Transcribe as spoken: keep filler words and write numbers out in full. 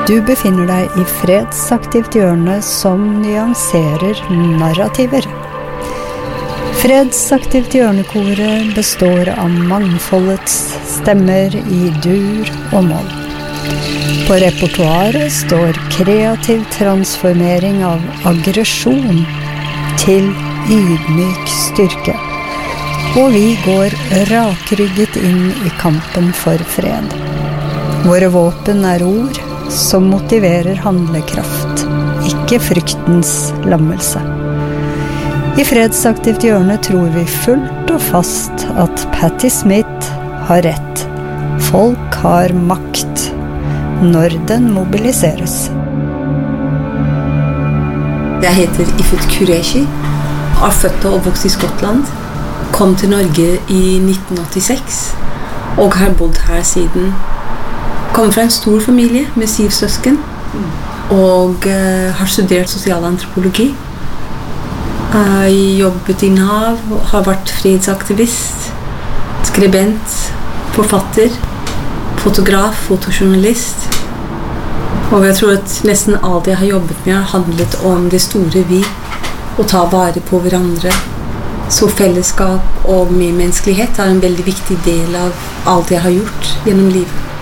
Du befinner deg i fredsaktivt hjørne som nyanserer narrativer. Fredsaktivt hjørnekoret består av mangfoldets stemmer i dur og moll. På repertoaret står kreativ transformering av aggresjon til ydmyk styrke. Og vi går rakrygget inn i kampen for fred. Våre våpen er ord som motiverer handlekraft, ikke fryktens lammelse. I fredsaktivt hjørne tror vi fullt og fast at Patti Smith har rett. Folk har makt når den mobiliseres. Jeg heter Ifet Qureshi, er født og oppvokst i Skottland, kom til Norge i nitten åttiseks og har bodd her siden. Kom fra en stor familie med syv søsken og uh, har studert sosialantropologi. Jeg jobbet i Nav, har vært fredsaktivist, skribent, forfatter, fotograf, fotojournalist. Og jeg tror at nesten alt jeg har jobbet med har handlet om det store vi, å ta vare på hverandre. Så fellesskap og medmenneskelighet er en veldig viktig del av alt jeg har gjort gjennom livet.